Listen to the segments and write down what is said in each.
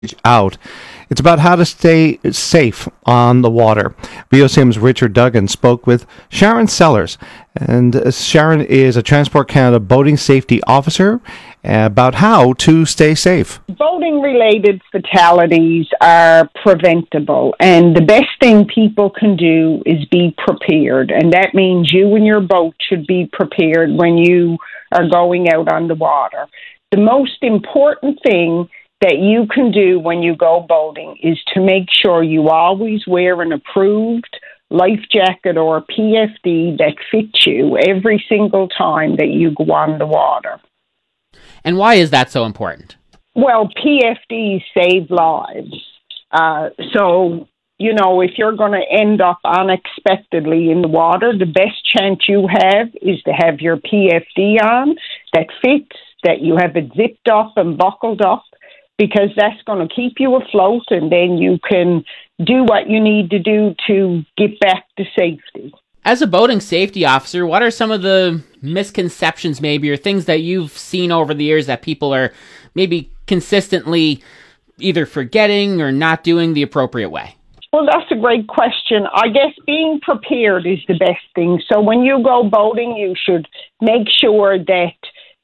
out. It's about how to stay safe on the water. VOCM's Richard Duggan spoke with Sharon Sellers, and Sharon is a Transport Canada boating safety officer, about how to stay safe. Boating-related fatalities are preventable, and the best thing people can do is be prepared, and that means you and your boat should be prepared when you are going out on the water. The most important thing that you can do when you go boating is to make sure you always wear an approved life jacket or PFD that fits you every single time that you go on the water. And why is that so important? Well, PFDs save lives. So, if you're going to end up unexpectedly in the water, the best chance you have is to have your PFD on that fits, that you have it zipped up and buckled up, because that's going to keep you afloat, and then you can do what you need to do to get back to safety. As a boating safety officer, what are some of the misconceptions maybe, or things that you've seen over the years that people are maybe consistently either forgetting or not doing the appropriate way? Well, that's a great question. I guess being prepared is the best thing. So when you go boating, you should make sure that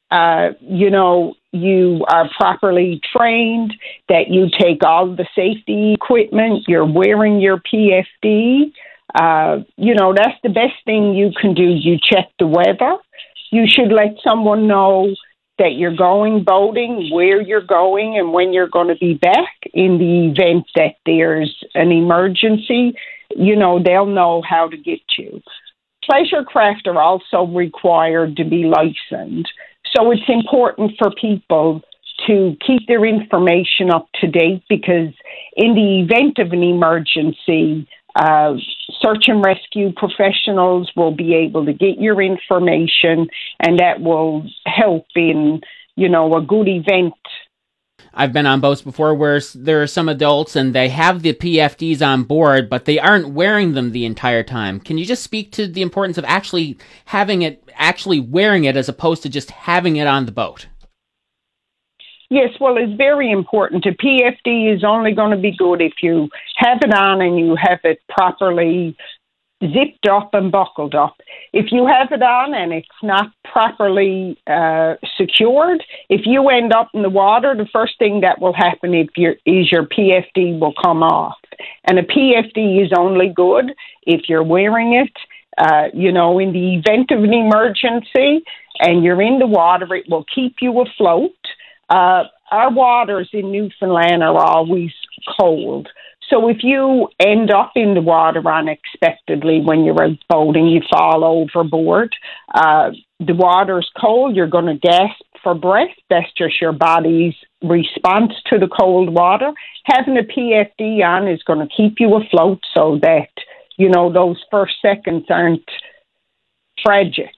you are properly trained, that you take all the safety equipment, you're wearing your PFD. That's the best thing you can do. You check the weather. You should let someone know that you're going boating, where you're going, and when you're going to be back. In the event that there's an emergency, they'll know how to get you. Pleasure craft are also required to be licensed. So it's important for people to keep their information up to date, because in the event of an emergency, search and rescue professionals will be able to get your information, and that will help in, a good event. I've been on boats before where there are some adults and they have the PFDs on board, but they aren't wearing them the entire time. Can you just speak to the importance of actually wearing it as opposed to just having it on the boat? Yes, well, it's very important. A PFD is only going to be good if you have it on and you have it properly zipped up and buckled up. If you have it on and it's not properly secured, if you end up in the water, the first thing that will happen is your PFD will come off. And a PFD is only good if you're wearing it. In the event of an emergency and you're in the water, it will keep you afloat. Our waters in Newfoundland are always cold. So if you end up in the water unexpectedly when you're out boating, you fall overboard, the water's cold, you're going to gasp for breath. That's just your body's response to the cold water. Having a PFD on is going to keep you afloat so that, those first seconds aren't tragic.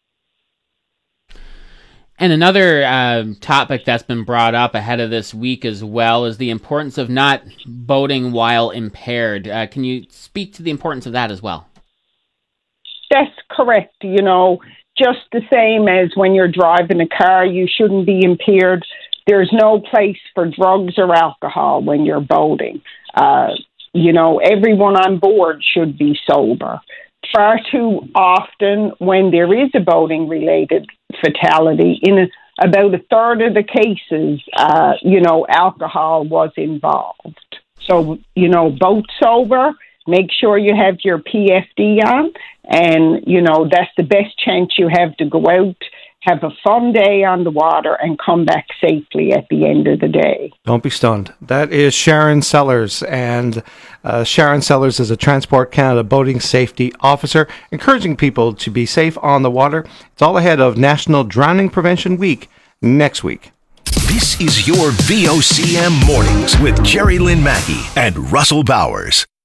And another topic that's been brought up ahead of this week as well is the importance of not boating while impaired. Can you speak to the importance of that as well? That's correct. Just the same as when you're driving a car, you shouldn't be impaired. There's no place for drugs or alcohol when you're boating. Everyone on board should be sober. Far too often, when there is a boating-related fatality, in about a third of the cases, alcohol was involved. So, boat sober, make sure you have your PFD on, and, that's the best chance you have to go out, have a fun day on the water, and come back safely at the end of the day. Don't be stunned. That is Sharon Sellers, and Sharon Sellers is a Transport Canada boating safety officer, encouraging people to be safe on the water. It's all ahead of National Drowning Prevention Week next week. This is your VOCM Mornings with Jerry Lynn Mackey and Russell Bowers.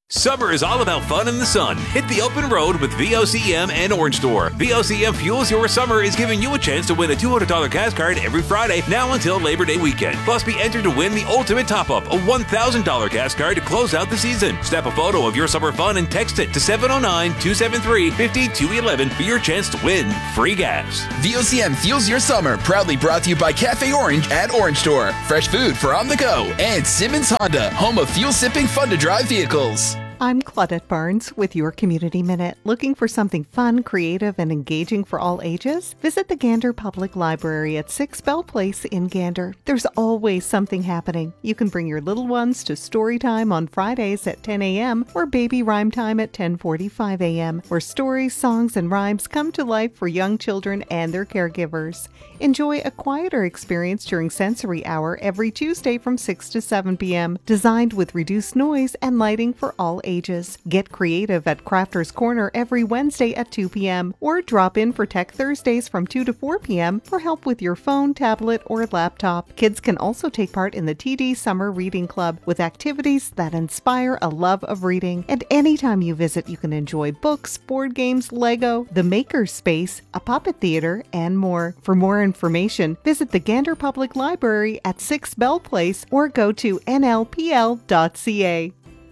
Summer is all about fun in the sun. Hit the open road with VOCM and Orange Store. VOCM Fuels Your Summer is giving you a chance to win a $200 gas card every Friday now until Labor Day weekend. Plus, be entered to win the ultimate top-up, a $1,000 gas card to close out the season. Snap a photo of your summer fun and text it to 709-273-5211 for your chance to win free gas. VOCM Fuels Your Summer, proudly brought to you by Cafe Orange at Orange Store. Fresh food for on the go. And Simmons Honda, home of fuel-sipping, fun-to-drive vehicles. I'm Claudette Barnes with your Community Minute. Looking for something fun, creative, and engaging for all ages? Visit the Gander Public Library at 6 Bell Place in Gander. There's always something happening. You can bring your little ones to story time on Fridays at 10 a.m. or baby rhyme time at 10:45 a.m., where stories, songs, and rhymes come to life for young children and their caregivers. Enjoy a quieter experience during Sensory Hour every Tuesday from 6 to 7 p.m., designed with reduced noise and lighting for all ages. Get creative at Crafter's Corner every Wednesday at 2 p.m. or drop in for Tech Thursdays from 2 to 4 p.m. for help with your phone, tablet, or laptop. Kids can also take part in the TD Summer Reading Club with activities that inspire a love of reading. And anytime you visit, you can enjoy books, board games, Lego, the Maker's Space, a puppet theater, and more. For more information, visit the Gander Public Library at 6 Bell Place or go to nlpl.ca.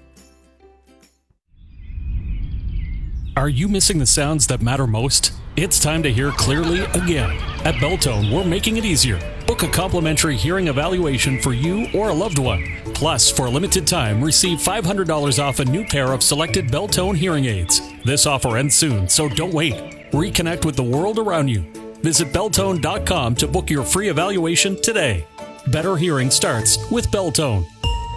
Are you missing the sounds that matter most? It's time to hear clearly again. At Beltone, we're making it easier. Book a complimentary hearing evaluation for you or a loved one. Plus, for a limited time, receive $500 off a new pair of selected Beltone hearing aids. This offer ends soon, so don't wait. Reconnect with the world around you. Visit Beltone.com to book your free evaluation today. Better hearing starts with Beltone.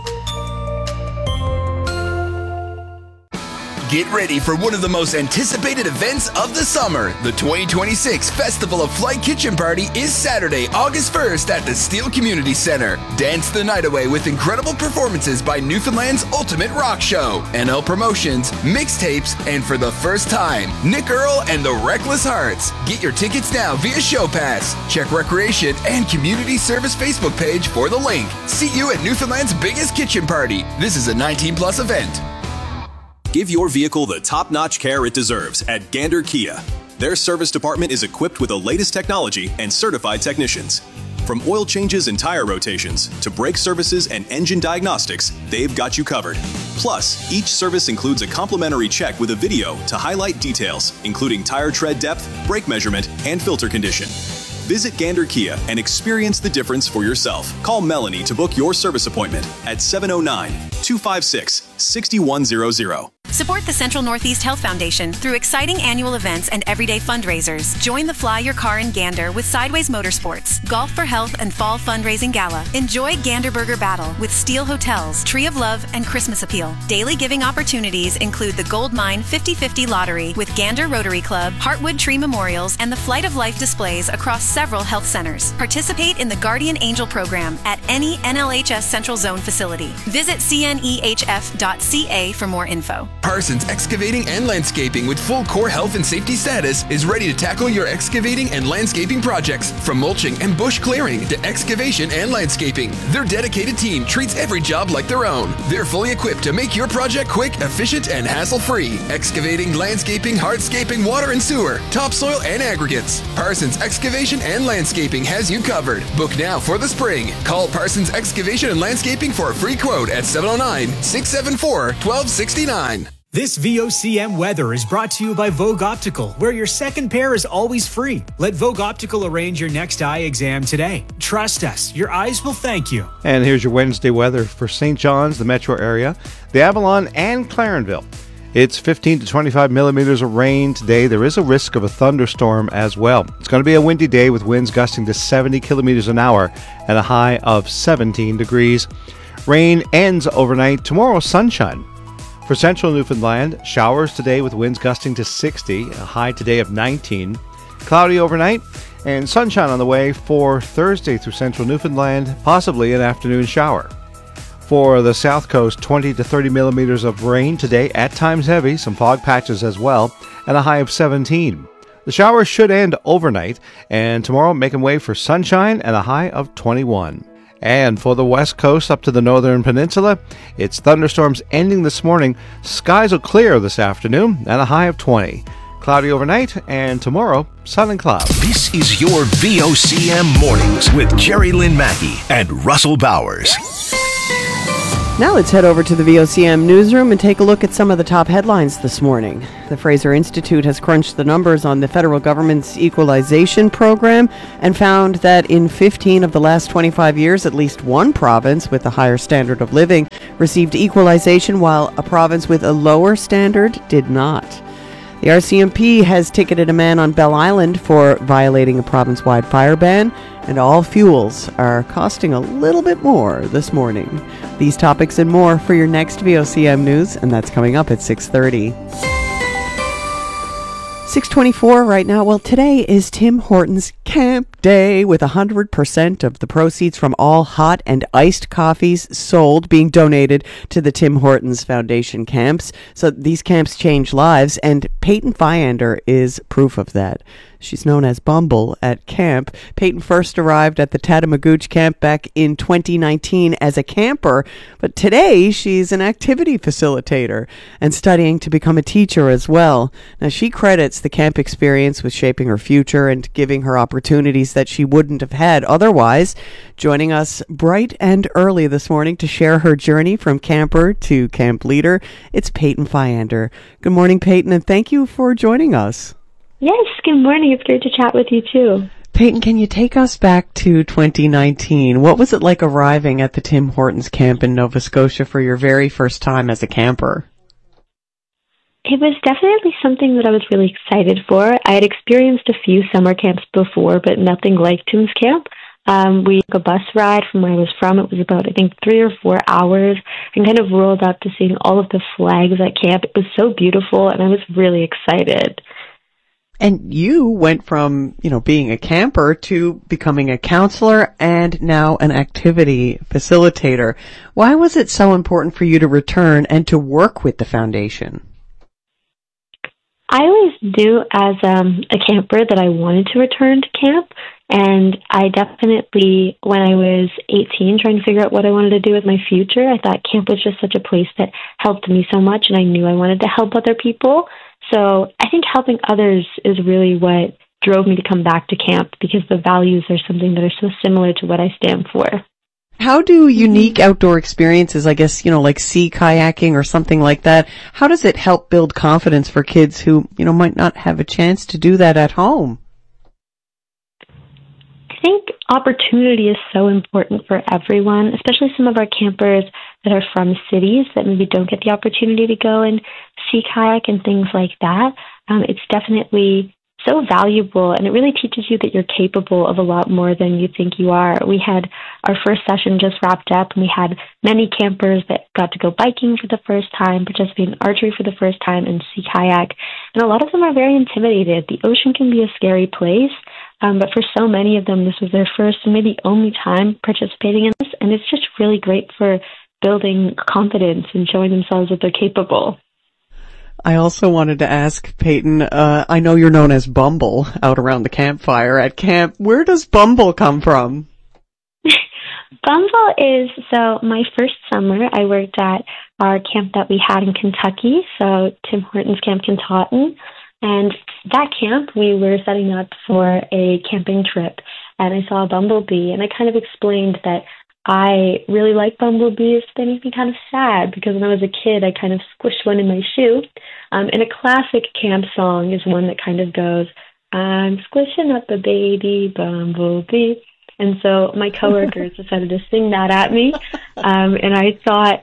Get ready for one of the most anticipated events of the summer. The 2026 Festival of Flight Kitchen Party is Saturday, August 1st at the Steele Community Center. Dance the night away with incredible performances by Newfoundland's Ultimate Rock Show, NL Promotions, mixtapes, and for the first time, Nick Earl and the Reckless Hearts. Get your tickets now via Show Pass. Check Recreation and Community Service Facebook page for the link. See you at Newfoundland's biggest kitchen party. This is a 19+ event. Give your vehicle the top-notch care it deserves at Gander Kia. Their service department is equipped with the latest technology and certified technicians. From oil changes and tire rotations to brake services and engine diagnostics, they've got you covered. Plus, each service includes a complimentary check with a video to highlight details, including tire tread depth, brake measurement, and filter condition. Visit Gander Kia and experience the difference for yourself. Call Melanie to book your service appointment at 709-256-6100. Support the Central Northeast Health Foundation through exciting annual events and everyday fundraisers. Join the Fly Your Car in Gander with Sideways Motorsports, Golf for Health and Fall Fundraising Gala. Enjoy Gander Burger Battle with Steel Hotels, Tree of Love, and Christmas Appeal. Daily giving opportunities include the Gold Mine 50/50 Lottery with Gander Rotary Club, Heartwood Tree Memorials, and the Flight of Life displays across several health centers. Participate in the Guardian Angel program at any NLHS Central Zone facility. Visit cnehf.ca for more info. Parsons Excavating and Landscaping with full core health and safety status is ready to tackle your excavating and landscaping projects. From mulching and bush clearing to excavation and landscaping, their dedicated team treats every job like their own. They're fully equipped to make your project quick, efficient, and hassle-free. Excavating, landscaping, hardscaping, water and sewer, topsoil, and aggregates. Parsons Excavation and Landscaping has you covered. Book now for the spring. Call Parsons Excavation and Landscaping for a free quote at 709-674-1269. This VOCM weather is brought to you by Vogue Optical, where your second pair is always free. Let Vogue Optical arrange your next eye exam today. Trust us, your eyes will thank you. And here's your Wednesday weather for St. John's, the metro area, the Avalon, and Clarenville. It's 15 to 25 millimeters of rain today. There is a risk of a thunderstorm as well. It's going to be a windy day with winds gusting to 70 kilometers an hour and a high of 17 degrees. Rain ends overnight. Tomorrow, sunshine. For central Newfoundland, showers today with winds gusting to 60, a high today of 19. Cloudy overnight and sunshine on the way for Thursday through central Newfoundland, possibly an afternoon shower. For the south coast, 20 to 30 millimeters of rain today, at times heavy, some fog patches as well, and a high of 17. The showers should end overnight, and tomorrow making way for sunshine and a high of 21. And for the west coast up to the northern peninsula, it's thunderstorms ending this morning. Skies will clear this afternoon and a high of 20. Cloudy overnight, and tomorrow, sun and clouds. This is your VOCM Mornings with Jerry Lynn Mackey and Russell Bowers. Now let's head over to the VOCM newsroom and take a look at some of the top headlines this morning. The Fraser Institute has crunched the numbers on the federal government's equalization program and found that in 15 of the last 25 years, at least one province with a higher standard of living received equalization, while a province with a lower standard did not. The RCMP has ticketed a man on Bell Island for violating a province-wide fire ban, and all fuels are costing a little bit more this morning. These topics and more for your next VOCM News, and that's coming up at 6:30. 6:24 right now. Well, today is Tim Hortons Camp Day, with 100% of the proceeds from all hot and iced coffees sold being donated to the Tim Hortons Foundation camps. So these camps change lives, and Peyton Fyander is proof of that. She's known as Bumble at camp. Peyton first arrived at the Tatamagouche camp back in 2019 as a camper, but today she's an activity facilitator and studying to become a teacher as well. Now, she credits the camp experience with shaping her future and giving her opportunities that she wouldn't have had otherwise. Joining us bright and early this morning to share her journey from camper to camp leader, it's Peyton Fyander. Good morning, Peyton, and thank you for joining us. Yes, good morning. It's great to chat with you, too. Peyton, can you take us back to 2019? What was it like arriving at the Tim Hortons camp in Nova Scotia for your very first time as a camper? It was definitely something that I was really excited for. I had experienced a few summer camps before, but nothing like Tim's camp. We took a bus ride from where I was from. It was about, I think, 3 or 4 hours, and kind of rolled up to seeing all of the flags at camp. It was so beautiful, and I was really excited. And you went from, being a camper to becoming a counselor and now an activity facilitator. Why was it so important for you to return and to work with the foundation? I always knew as a camper that I wanted to return to camp, and I definitely, when I was 18, trying to figure out what I wanted to do with my future, I thought camp was just such a place that helped me so much, and I knew I wanted to help other people. So I think helping others is really what drove me to come back to camp, because the values are something that are so similar to what I stand for. How do unique outdoor experiences, I guess, like sea kayaking or something like that, how does it help build confidence for kids who, might not have a chance to do that at home? I think opportunity is so important for everyone, especially some of our campers that are from cities that maybe don't get the opportunity to go and sea kayak and things like that. It's definitely so valuable, and it really teaches you that you're capable of a lot more than you think you are. We had our first session just wrapped up, and we had many campers that got to go biking for the first time, participate in archery for the first time, and sea kayak. And a lot of them are very intimidated. The ocean can be a scary place, but for so many of them, this was their first and maybe only time participating in this, and it's just really great for building confidence and showing themselves that they're capable. I also wanted to ask, Peyton, I know you're known as Bumble out around the campfire at camp. Where does Bumble come from? Bumble is, so my first summer, I worked at our camp that we had in Kentucky, so Tim Hortons Camp Kentucky. And that camp, we were setting up for a camping trip, and I saw a bumblebee, and I kind of explained that I really like bumblebees. They make me kind of sad because when I was a kid, I kind of squished one in my shoe. And a classic camp song is one that kind of goes, "I'm squishing up a baby bumblebee." And so my coworkers decided to sing that at me. And I thought,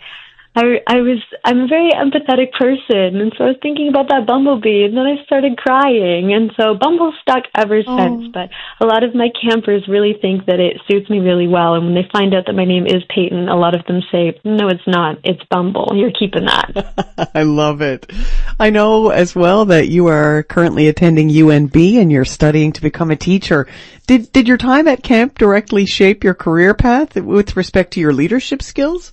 I'm a very empathetic person, and so I was thinking about that bumblebee, and then I started crying, and so Bumble stuck ever since, but a lot of my campers really think that it suits me really well, and when they find out that my name is Peyton, a lot of them say, "No, it's not, it's Bumble, you're keeping that." I love it. I know as well that you are currently attending UNB, and you're studying to become a teacher. Did your time at camp directly shape your career path with respect to your leadership skills?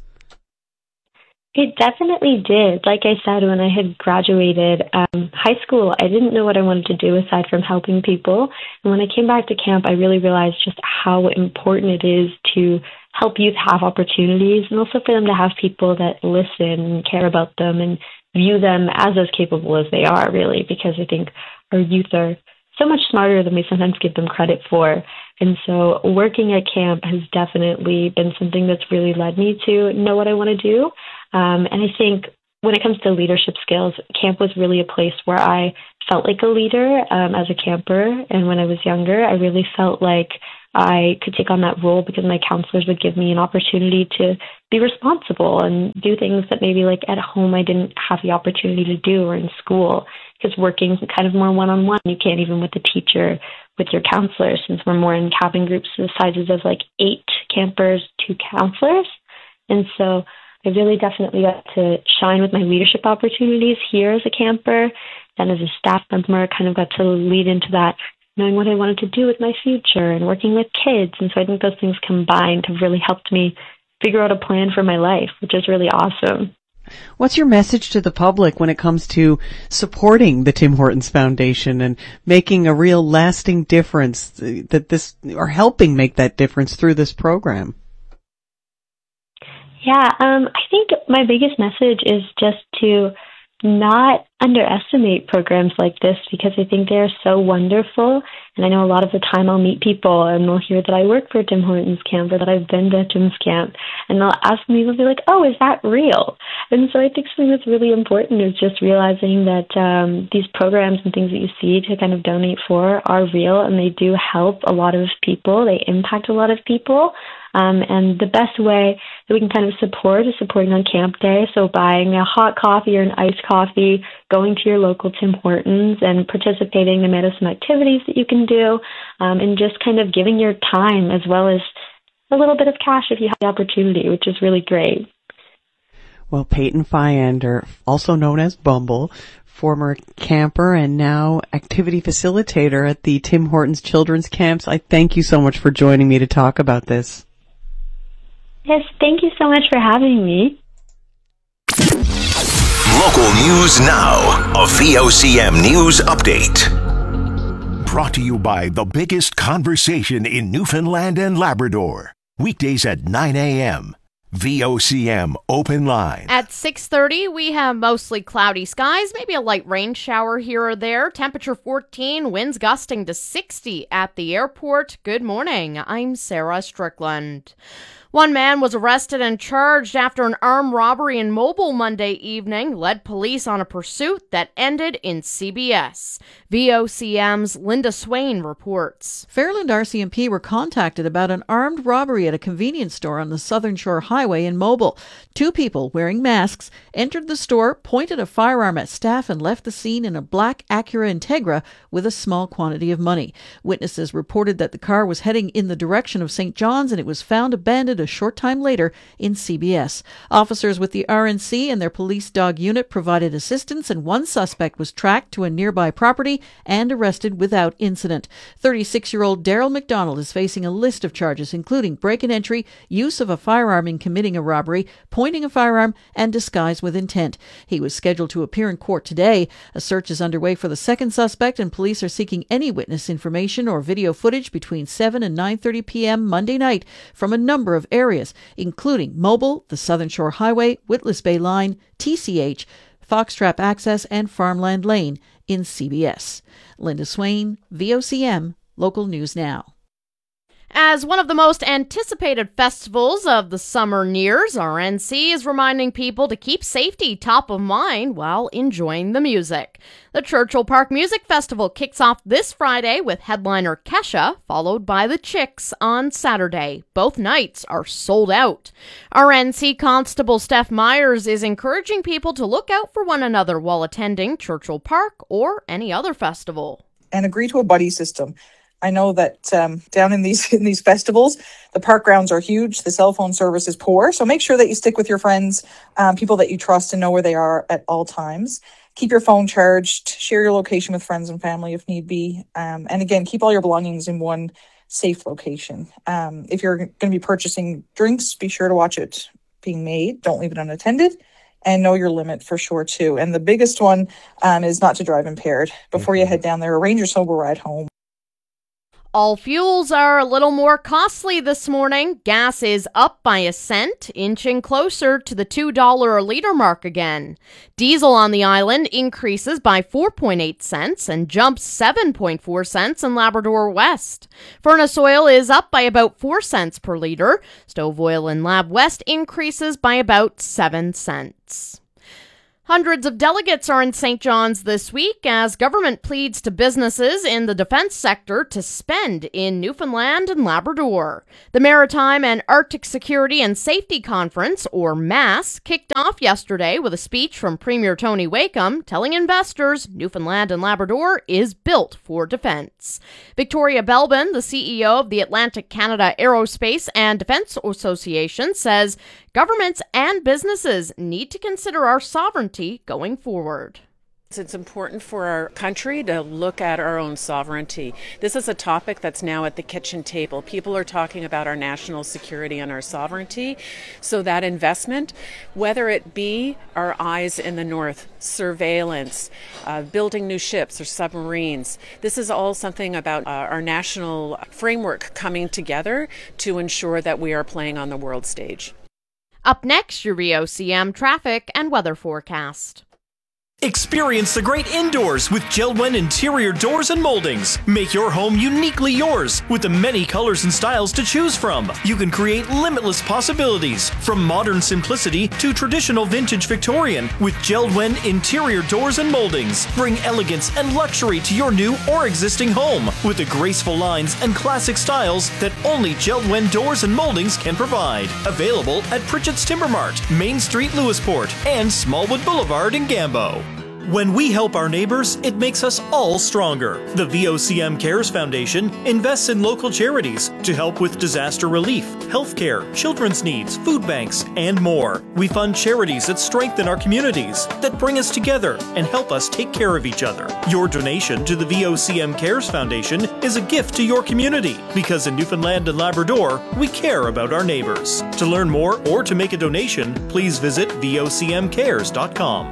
It definitely did. Like I said, when I had graduated high school, I didn't know what I wanted to do aside from helping people. And when I came back to camp, I really realized just how important it is to help youth have opportunities, and also for them to have people that listen and care about them and view them as capable as they are, really, because I think our youth are so much smarter than we sometimes give them credit for. And so working at camp has definitely been something that's really led me to know what I want to do. And I think when it comes to leadership skills, camp was really a place where I felt like a leader as a camper. And when I was younger, I really felt like I could take on that role because my counselors would give me an opportunity to be responsible and do things that maybe like at home I didn't have the opportunity to do or in school, because working kind of more one-on-one, you can't even with the teacher, with your counselor, since we're more in cabin groups the sizes of like 8 campers, 2 counselors. And so I really definitely got to shine with my leadership opportunities here as a camper. Then as a staff member, I kind of got to lead into that, knowing what I wanted to do with my future and working with kids. And so I think those things combined have really helped me figure out a plan for my life, which is really awesome. What's your message to the public when it comes to supporting the Tim Hortons Foundation and making a real lasting difference or helping make that difference through this program? Yeah, I think my biggest message is just to not underestimate programs like this, because I think they are so wonderful. And I know a lot of the time I'll meet people and they'll hear that I work for Tim Hortons Camp or that I've been to Tim's Camp, and they'll ask me, they'll be like, oh, is that real? And so I think something that's really important is just realizing that these programs and things that you see to kind of donate for are real, and they do help a lot of people. They impact a lot of people. And the best way that we can kind of support is supporting on camp day. So buying a hot coffee or an iced coffee, going to your local Tim Hortons and participating. They might have some activities that you can do, and just kind of giving your time as well as a little bit of cash if you have the opportunity, which is really great. Well, Peyton Fyander, also known as Bumble, former camper and now activity facilitator at the Tim Hortons Children's Camps, I thank you so much for joining me to talk about this. Yes, thank you so much for having me. Local news now. A VOCM news update. Brought to you by the biggest conversation in Newfoundland and Labrador. Weekdays at 9 a.m. VOCM Open Line. At 6:30, we have mostly cloudy skies, maybe a light rain shower here or there. Temperature 14, winds gusting to 60 at the airport. Good morning. I'm Sarah Strickland. One man was arrested and charged after an armed robbery in Mobile Monday evening led police on a pursuit that ended in CBS. VOCM's Linda Swain reports. Fairland RCMP were contacted about an armed robbery at a convenience store on the Southern Shore Highway in Mobile. 2 people wearing masks entered the store, pointed a firearm at staff, and left the scene in a black Acura Integra with a small quantity of money. Witnesses reported that the car was heading in the direction of St. John's, and it was found abandoned a short time later in CBS. Officers with the RNC and their police dog unit provided assistance, and one suspect was tracked to a nearby property and arrested without incident. 36-year-old Daryl McDonald is facing a list of charges, including break and entry, use of a firearm in committing a robbery, pointing a firearm, and disguise with intent. He was scheduled to appear in court today. A search is underway for the second suspect, and police are seeking any witness information or video footage between 7 and 9:30 p.m. Monday night from a number of areas, including Mobile, the Southern Shore Highway, Witless Bay Line, TCH, Foxtrap Access, and Farmland Lane in CBS. Linda Swain, VOCM, Local News Now. As one of the most anticipated festivals of the summer nears, RNC is reminding people to keep safety top of mind while enjoying the music. The Churchill Park Music Festival kicks off this Friday with headliner Kesha, followed by the Chicks on Saturday. Both nights are sold out. RNC Constable Steph Myers is encouraging people to look out for one another while attending Churchill Park or any other festival. And agree to a buddy system. I know that down in these festivals, the park grounds are huge. The cell phone service is poor. So make sure that you stick with your friends, people that you trust and know where they are at all times. Keep your phone charged. Share your location with friends and family if need be. And again, keep all your belongings in one safe location. If you're going to be purchasing drinks, be sure to watch it being made. Don't leave it unattended. And know your limit for sure, too. And the biggest one is not to drive impaired. Before you head down there, arrange your sober ride home. All fuels are a little more costly this morning. Gas is up by a cent, inching closer to the $2 a liter mark again. Diesel on the island increases by 4.8 cents and jumps 7.4 cents in Labrador West. Furnace oil is up by about 4 cents per liter. Stove oil in Lab West increases by about 7 cents. Hundreds of delegates are in St. John's this week as government pleads to businesses in the defense sector to spend in Newfoundland and Labrador. The Maritime and Arctic Security and Safety Conference, or MASS, kicked off yesterday with a speech from Premier Tony Wakeham telling investors Newfoundland and Labrador is built for defense. Victoria Belbin, the CEO of the Atlantic Canada Aerospace and Defense Association, says governments and businesses need to consider our sovereignty going forward. It's important for our country to look at our own sovereignty. This is a topic that's now at the kitchen table. People are talking about our national security and our sovereignty. So that investment, whether it be our eyes in the north, surveillance, building new ships or submarines, this is all something about our national framework coming together to ensure that we are playing on the world stage. Up next, your VOCM traffic and weather forecast. Experience the great indoors with JELD-WEN interior doors and moldings. Make your home uniquely yours with the many colors and styles to choose from. You can create limitless possibilities from modern simplicity to traditional vintage Victorian with JELD-WEN interior doors and moldings. Bring elegance and luxury to your new or existing home with the graceful lines and classic styles that only JELD-WEN doors and moldings can provide. Available at Pritchett's Timber Mart, Main Street, Lewisport, and Smallwood Boulevard in Gambo. When we help our neighbors, it makes us all stronger. The VOCM Cares Foundation invests in local charities to help with disaster relief, healthcare, children's needs, food banks, and more. We fund charities that strengthen our communities, that bring us together and help us take care of each other. Your donation to the VOCM Cares Foundation is a gift to your community because in Newfoundland and Labrador, we care about our neighbors. To learn more or to make a donation, please visit vocmcares.com.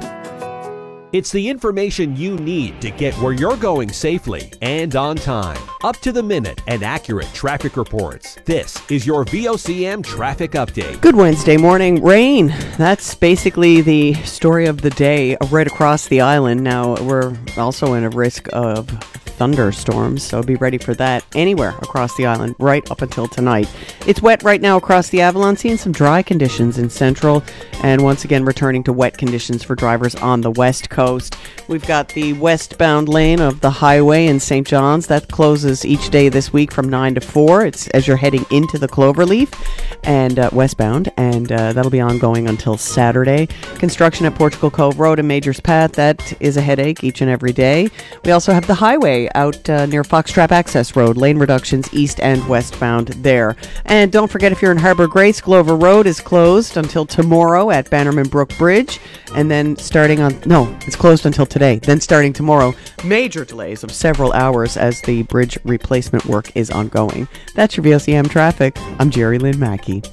It's the information you need to get where you're going safely and on time. Up to the minute and accurate traffic reports. This is your VOCM Traffic Update. Good Wednesday morning. Rain. That's basically the story of the day right across the island. Now, we're also in a risk of thunderstorms, so be ready for that anywhere across the island right up until tonight. It's wet right now across the Avalon, seeing some dry conditions in central, and once again returning to wet conditions for drivers on the west coast. We've got the westbound lane of the highway in St. John's that closes each day this week from 9 to 4. It's as you're heading into the Cloverleaf and westbound, and that'll be ongoing until Saturday. Construction at Portugal Cove Road and Majors Path, that is a headache each and every day. We also have the highway out near Foxtrap Access Road, lane reductions east and westbound there. And don't forget, if you're in Harbour Grace, Glover Road is closed until tomorrow at Bannerman Brook Bridge, and then it's closed until today. Then starting tomorrow, major delays of several hours as the bridge replacement work is ongoing. That's your VOCM traffic. I'm Jerry Lynn Mackey.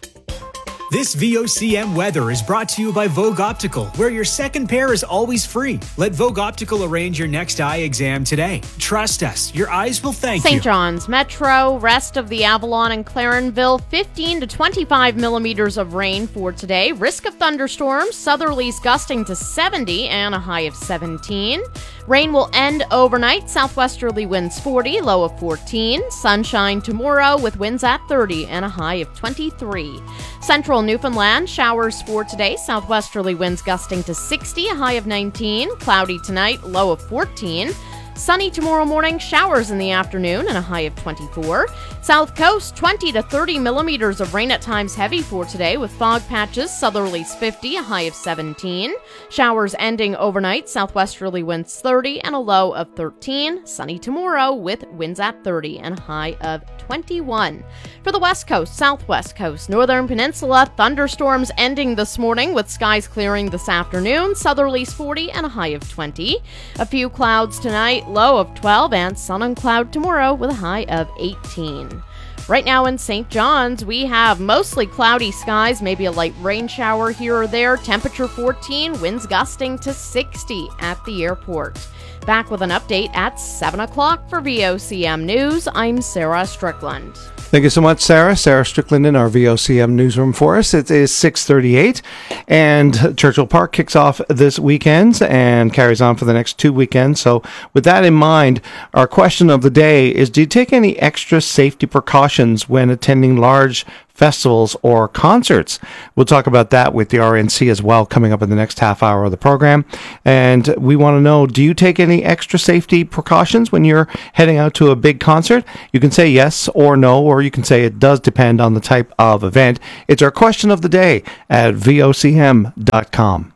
This VOCM weather is brought to you by Vogue Optical, where your second pair is always free. Let Vogue Optical arrange your next eye exam today. Trust us, your eyes will thank you. St. John's Metro, rest of the Avalon and Clarenville, 15 to 25 millimeters of rain for today. Risk of thunderstorms, southerlies gusting to 70 and a high of 17. Rain will end overnight, southwesterly winds 40, low of 14. Sunshine tomorrow with winds at 30 and a high of 23. Central Newfoundland, showers for today, southwesterly winds gusting to 60, a high of 19. Cloudy tonight, low of 14. Sunny tomorrow morning, showers in the afternoon and a high of 24. South Coast, 20 to 30 millimeters of rain, at times heavy for today with fog patches, southerlies 50, a high of 17. Showers ending overnight, southwesterly winds 30 and a low of 13. Sunny tomorrow with winds at 30 and a high of 21. For the West Coast, Southwest Coast, Northern Peninsula, thunderstorms ending this morning with skies clearing this afternoon, southerlies 40 and a high of 20. A few clouds tonight, low of 12, and sun and cloud tomorrow with a high of 18. Right now in St. John's, we have mostly cloudy skies, maybe a light rain shower here or there, temperature 14, winds gusting to 60 at the airport. Back with an update at 7 o'clock for VOCM News. I'm Sarah Strickland. Thank you so much, Sarah. Sarah Strickland in our VOCM newsroom for us. It is 6:38, and Churchill Park kicks off this weekend and carries on for the next 2 weekends. So with that in mind, our question of the day is, do you take any extra safety precautions when attending large festivals or concerts? We'll talk about that with the RNC as well coming up in the next half hour of the program. And we want to know, do you take any extra safety precautions when you're heading out to a big concert? You can say yes or no, or you can say it does depend on the type of event. It's our question of the day at vocm.com.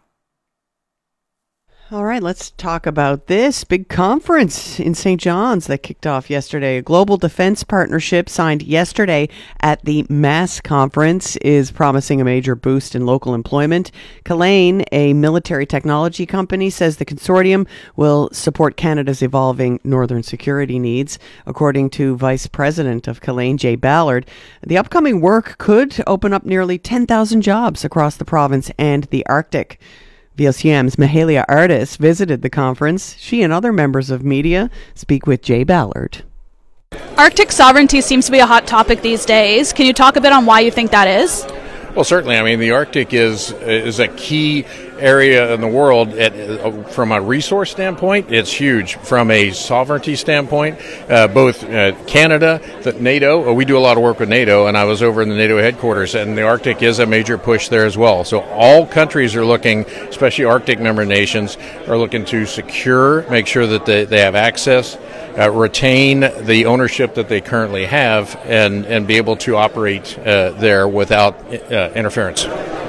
All right, let's talk about this big conference in St. John's that kicked off yesterday. A global defense partnership signed yesterday at the MASS conference is promising a major boost in local employment. Kalane, a military technology company, says the consortium will support Canada's evolving northern security needs. According to Vice President of Kalane, Jay Ballard, the upcoming work could open up nearly 10,000 jobs across the province and the Arctic. VOCM's Mahalia Artis visited the conference. She and other members of media speak with Jay Ballard. Arctic sovereignty seems to be a hot topic these days. Can you talk a bit on why you think that is? Well, certainly. I mean, the Arctic is a key area in the world. From a resource standpoint, it's huge. From a sovereignty standpoint, both Canada, NATO, we do a lot of work with NATO, and I was over in the NATO headquarters, and the Arctic is a major push there as well. So all countries are looking, especially Arctic member nations, are looking to make sure that they have access, retain the ownership that they currently have, and be able to operate there without interference.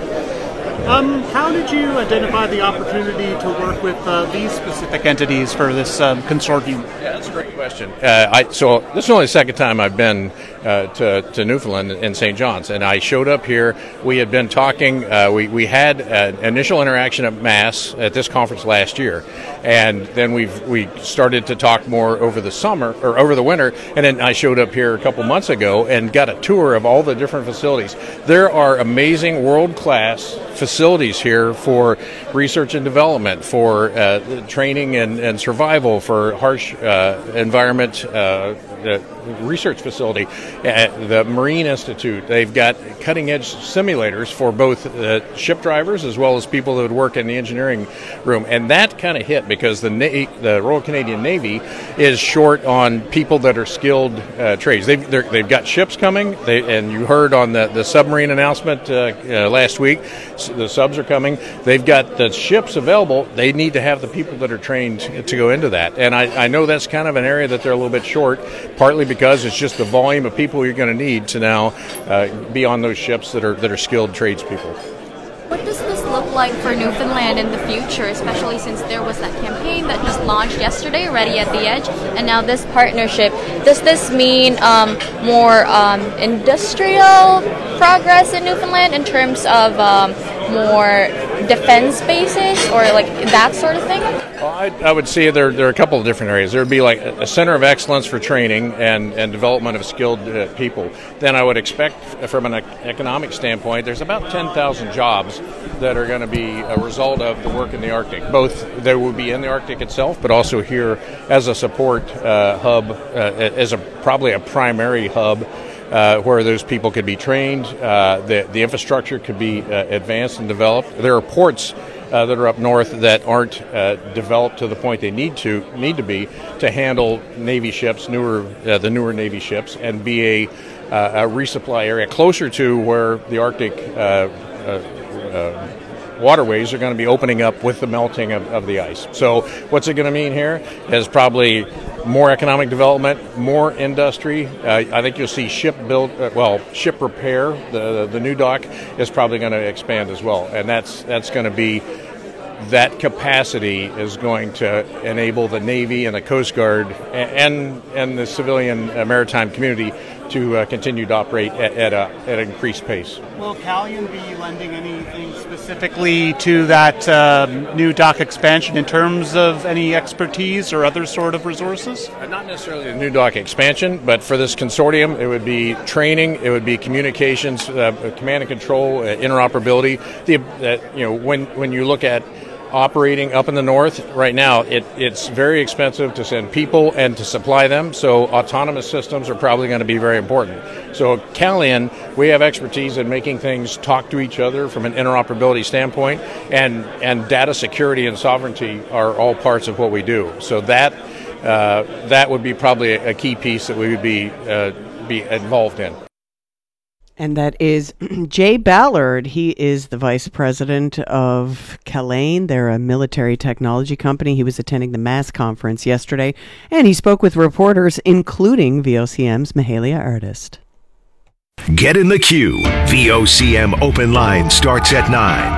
How did you identify the opportunity to work with these specific entities for this consortium? Yeah, that's a great question. So this is only the second time I've been to Newfoundland in St. John's, and I showed up here. We had been talking. We had an initial interaction at MASS at this conference last year, and then we started to talk more over the summer or over the winter, and then I showed up here a couple months ago and got a tour of all the different facilities. There are amazing world-class facilities here for research and development, for training and survival, for harsh environment research facility. The Marine Institute, they've got cutting-edge simulators for both ship drivers as well as people that would work in the engineering room. And that kind of hit because the Royal Canadian Navy is short on people that are skilled trades. They've got ships coming, and you heard on the submarine announcement last week, the subs are coming. They've got the ships available. They need to have the people that are trained to go into that. And I know that's kind of an area that they're a little bit short, partly because it's just the volume of people you're going to need to now be on those ships that are skilled tradespeople. What does this look like for Newfoundland in the future, especially since there was that campaign that just launched yesterday, Ready at the Edge, and now this partnership? Does this mean more industrial progress in Newfoundland in terms of more defense bases or like that sort of thing? Well, I would say there are a couple of different areas. There would be like a center of excellence for training and development of skilled people. Then I would expect from an economic standpoint, there's about 10,000 jobs that are going to be a result of the work in the Arctic. Both there will be in the Arctic itself, but also here as a support hub, as probably a primary hub where those people could be trained. The infrastructure could be advanced and developed. There are ports that are up north that aren't developed to the point they need to be to handle Navy ships, the newer Navy ships, and be a resupply area closer to where the Arctic waterways are going to be opening up with the melting of the ice. So what's it going to mean here is probably more economic development, more industry. I think you'll see ship repair. The new dock is probably going to expand as well, and that's going to be, that capacity is going to enable the Navy and the Coast Guard and the civilian maritime community to continue to operate at an increased pace. Will Calian be lending anything specifically to that new dock expansion in terms of any expertise or other sort of resources? Not necessarily the new dock expansion, but for this consortium, it would be training, it would be communications, command and control, interoperability. When you look at operating up in the north right now, it's very expensive to send people and to supply them, so autonomous systems are probably going to be very important. So at Calian, we have expertise in making things talk to each other from an interoperability standpoint, and data security and sovereignty are all parts of what we do. So that would be probably a key piece that we would be involved in. And that is Jay Ballard. He is the vice president of Calian. They're a military technology company. He was attending the MASS conference yesterday, and he spoke with reporters, including VOCM's Mahalia Artist. Get in the queue. VOCM open line starts at 9,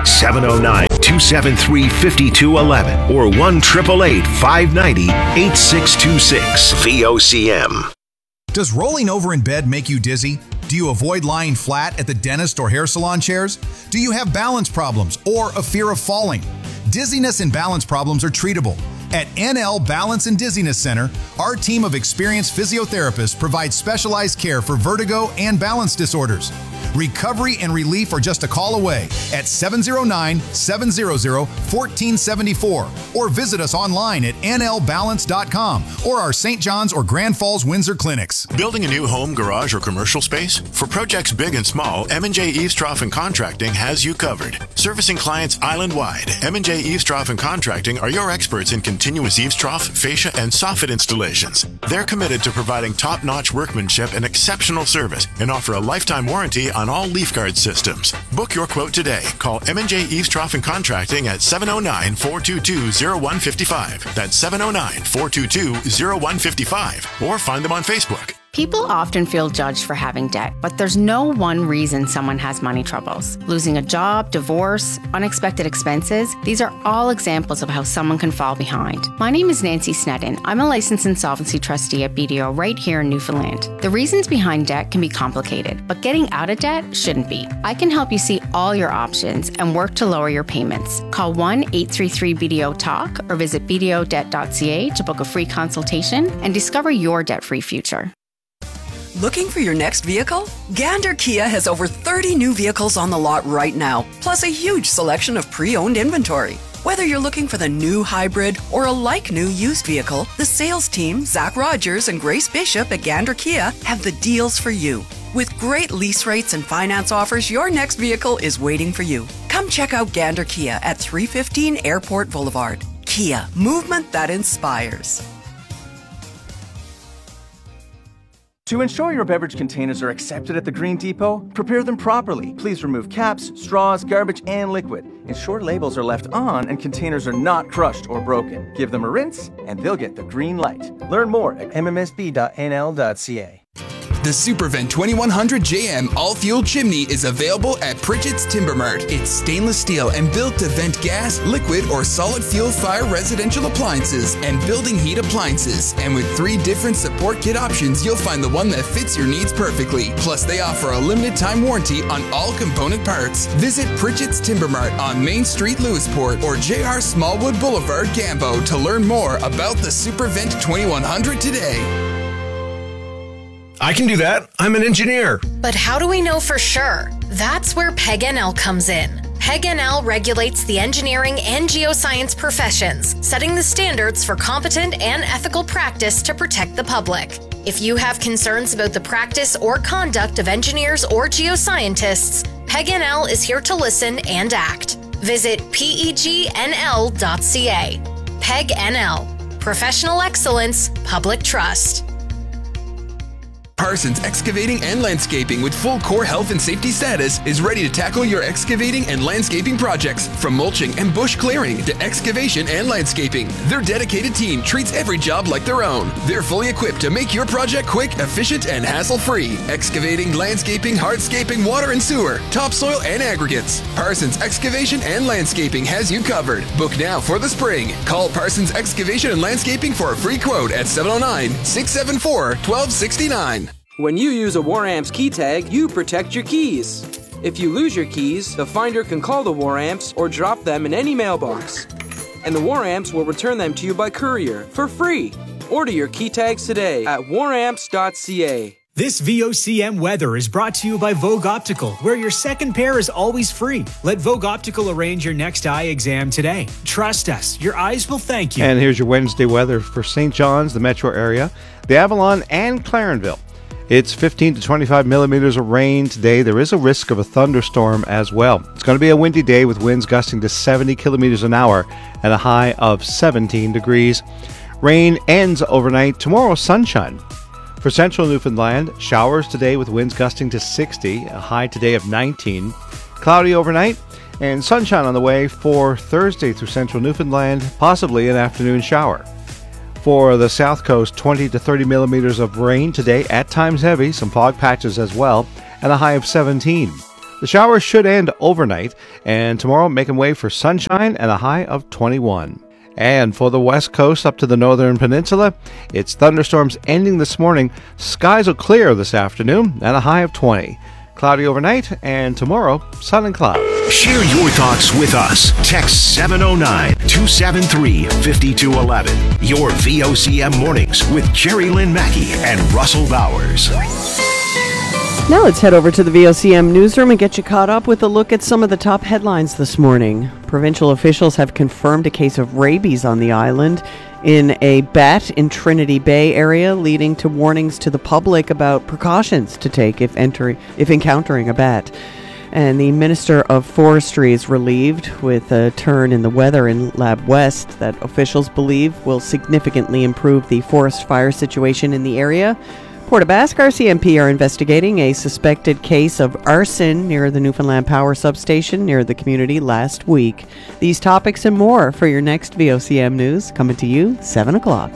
709-273-5211 or 1-888-590-8626. VOCM. Does rolling over in bed make you dizzy? Do you avoid lying flat at the dentist or hair salon chairs? Do you have balance problems or a fear of falling? Dizziness and balance problems are treatable. At NL Balance and Dizziness Center, our team of experienced physiotherapists provides specialized care for vertigo and balance disorders. Recovery and relief are just a call away at 709-700-1474 or visit us online at nlbalance.com or our St. John's or Grand Falls Windsor clinics. Building a new home, garage, or commercial space? For projects big and small, M&J Eavestrough and Contracting has you covered. Servicing clients island-wide, M&J Eavestrough and Contracting are your experts in continuous eavestrough, fascia, and soffit installations. They're committed to providing top-notch workmanship and exceptional service and offer a lifetime warranty on all LeafGuard systems. Book your quote today. Call M&J Eavestrough and Contracting at 709-422-0155. That's 709-422-0155. Or find them on Facebook. People often feel judged for having debt, but there's no one reason someone has money troubles. Losing a job, divorce, unexpected expenses, these are all examples of how someone can fall behind. My name is Nancy Sneddon. I'm a licensed insolvency trustee at BDO right here in Newfoundland. The reasons behind debt can be complicated, but getting out of debt shouldn't be. I can help you see all your options and work to lower your payments. Call 1-833-BDO-TALK or visit bdodebt.ca to book a free consultation and discover your debt-free future. Looking for your next vehicle? Gander Kia has over 30 new vehicles on the lot right now, plus a huge selection of pre-owned inventory. Whether you're looking for the new hybrid or a like-new used vehicle, the sales team, Zach Rogers and Grace Bishop at Gander Kia, have the deals for you. With great lease rates and finance offers, your next vehicle is waiting for you. Come check out Gander Kia at 315 Airport Boulevard. Kia, movement that inspires. To ensure your beverage containers are accepted at the Green Depot, prepare them properly. Please remove caps, straws, garbage, and liquid. Ensure labels are left on and containers are not crushed or broken. Give them a rinse, and they'll get the green light. Learn more at mmsb.nl.ca. The Supervent 2100 JM all-fuel chimney is available at Pritchett's Timber Mart. It's stainless steel and built to vent gas, liquid, or solid fuel fire residential appliances and building heat appliances. And with 3 different support kit options, you'll find the one that fits your needs perfectly. Plus, they offer a limited time warranty on all component parts. Visit Pritchett's Timber Mart on Main Street, Lewisport, or JR Smallwood Boulevard, Gambo to learn more about the Supervent 2100 today. I can do that. I'm an engineer. But how do we know for sure? That's where PEG-NL comes in. PEG-NL regulates the engineering and geoscience professions, setting the standards for competent and ethical practice to protect the public. If you have concerns about the practice or conduct of engineers or geoscientists, PEG-NL is here to listen and act. Visit PEGNL.ca. PEG-NL. Professional excellence, public trust. Parsons Excavating and Landscaping, with full core health and safety status, is ready to tackle your excavating and landscaping projects. From mulching and bush clearing to excavation and landscaping, their dedicated team treats every job like their own. They're fully equipped to make your project quick, efficient, and hassle-free. Excavating, landscaping, hardscaping, water and sewer, topsoil, and aggregates. Parsons Excavation and Landscaping has you covered. Book now for the spring. Call Parsons Excavation and Landscaping for a free quote at 709-674-1269. When you use a WarAmps key tag, you protect your keys. If you lose your keys, the finder can call the WarAmps or drop them in any mailbox. And the WarAmps will return them to you by courier for free. Order your key tags today at waramps.ca. This VOCM weather is brought to you by Vogue Optical, where your second pair is always free. Let Vogue Optical arrange your next eye exam today. Trust us, your eyes will thank you. And here's your Wednesday weather for St. John's, the metro area, the Avalon, and Clarenville. It's 15 to 25 millimeters of rain today. There is a risk of a thunderstorm as well. It's going to be a windy day with winds gusting to 70 kilometers an hour and a high of 17 degrees. Rain ends overnight. Tomorrow, sunshine. For central Newfoundland, showers today with winds gusting to 60, a high today of 19. Cloudy overnight and sunshine on the way for Thursday through central Newfoundland, possibly an afternoon shower. For the south coast, 20 to 30 millimeters of rain today, at times heavy, some fog patches as well, and a high of 17. The showers should end overnight, and tomorrow making way for sunshine and a high of 21. And for the west coast up to the northern peninsula, it's thunderstorms ending this morning. Skies will clear this afternoon and a high of 20. Cloudy overnight, and tomorrow, sun and clouds. Share your thoughts with us. Text 709-273-5211. Your VOCM mornings with Jerry Lynn Mackey and Russell Bowers. Now let's head over to the VOCM newsroom and get you caught up with a look at some of the top headlines this morning. Provincial officials have confirmed a case of rabies on the island in a bat in Trinity Bay area, leading to warnings to the public about precautions to take if encountering a bat. And the Minister of Forestry is relieved with a turn in the weather in Lab West that officials believe will significantly improve the forest fire situation in the area. Port aux Basques RCMP are investigating a suspected case of arson near the Newfoundland Power substation near the community last week. These topics and more for your next VOCM News, coming to you 7 o'clock.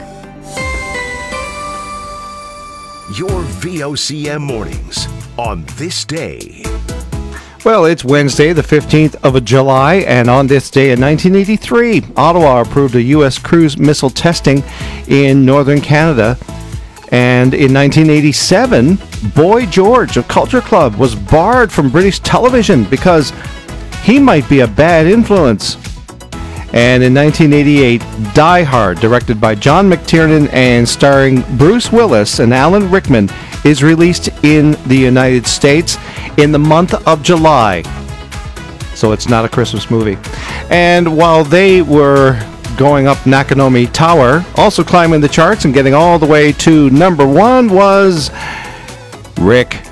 Your VOCM mornings on this day. Well, it's Wednesday, the 15th of July, and on this day in 1983, Ottawa approved a U.S. cruise missile testing in northern Canada. And in 1987, Boy George of Culture Club was barred from British television because he might be a bad influence. And in 1988, Die Hard, directed by John McTiernan and starring Bruce Willis and Alan Rickman, is released in the United States in the month of July. So it's not a Christmas movie. And while they were going up Nakanomi Tower, also climbing the charts and getting all the way to number one was Rick